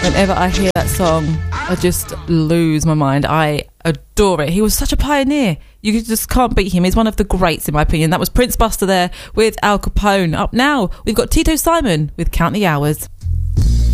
Whenever I hear that song, I just lose my mind. I adore it. He was such a pioneer. You just can't beat him. He's one of the greats, in my opinion. That was Prince Buster there with Al Capone. Up now, we've got Tito Simon with Count the Hours.